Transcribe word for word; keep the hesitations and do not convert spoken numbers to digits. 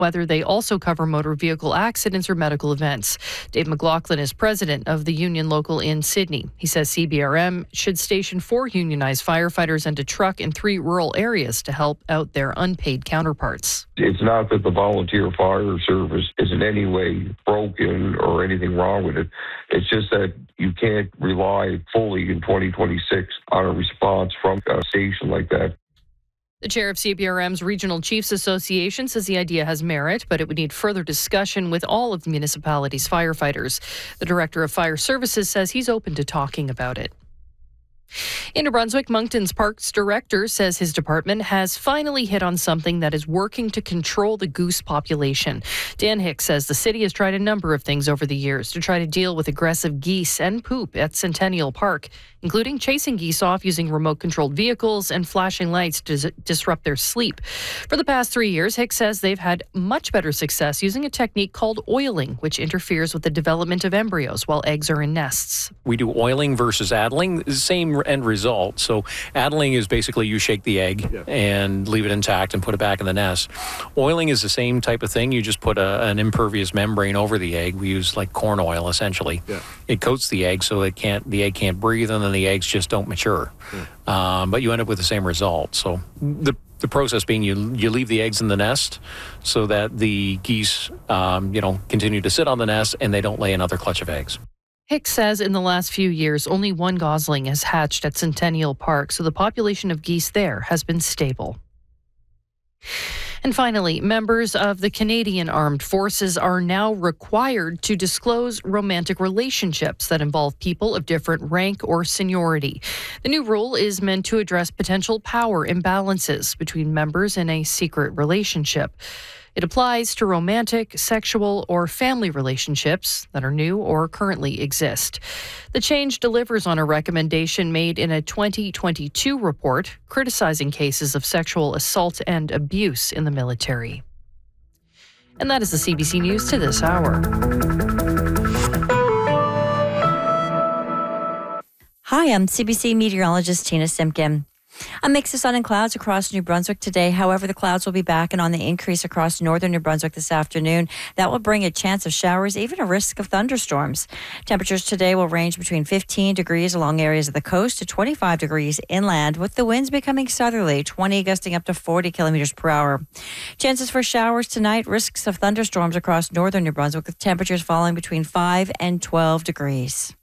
whether they also cover motor vehicle accidents or medical events. Dave McLaughlin is president of the union local in Sydney. He says C B R M should station four unionized firefighters and a truck in three rural areas to help out their unpaid counterparts. It's not that the volunteer fire service is in any way broken or anything wrong with it. It's just that you can't rely fully in twenty twenty-six on a response from a station like that. The chair of C B R M's Regional Chiefs Association says the idea has merit, but it would need further discussion with all of the municipality's firefighters. The director of fire services says he's open to talking about it. In New Brunswick, Moncton's Parks Director says his department has finally hit on something that is working to control the goose population. Dan Hicks says the city has tried a number of things over the years to try to deal with aggressive geese and poop at Centennial Park, including chasing geese off using remote-controlled vehicles and flashing lights to dis- disrupt their sleep. For the past three years, Hicks says they've had much better success using a technique called oiling, which interferes with the development of embryos while eggs are in nests. We do oiling versus addling, same end result. So addling is basically you shake the egg yeah. and leave it intact and put it back in the nest. Oiling is the same type of thing. You just put a, an impervious membrane over the egg. We use like corn oil essentially. Yeah. It coats the egg so it can't the egg can't breathe, and then the eggs just don't mature. Yeah. Um, but you end up with the same result. So the the process being you you leave the eggs in the nest so that the geese um, you know continue to sit on the nest and they don't lay another clutch of eggs. Hicks says in the last few years, only one gosling has hatched at Centennial Park, so the population of geese there has been stable. And finally, members of the Canadian Armed Forces are now required to disclose romantic relationships that involve people of different rank or seniority. The new rule is meant to address potential power imbalances between members in a secret relationship. It applies to romantic, sexual, or family relationships that are new or currently exist. The change delivers on a recommendation made in a twenty twenty-two report criticizing cases of sexual assault and abuse in the military. And that is the C B C News to this hour. Hi, I'm C B C meteorologist Tina Simpkin. A mix of sun and clouds across New Brunswick today. However, the clouds will be back and on the increase across northern New Brunswick this afternoon. That will bring a chance of showers, even a risk of thunderstorms. Temperatures today will range between fifteen degrees along areas of the coast to twenty-five degrees inland, with the winds becoming southerly, twenty gusting up to forty kilometers per hour. Chances for showers tonight, risks of thunderstorms across northern New Brunswick, with temperatures falling between five and twelve degrees.